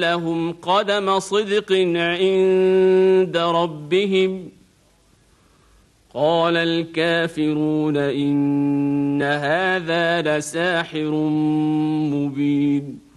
لهم قدم صدق عند ربهم. قال الكافرون إن هذا لساحر مبين.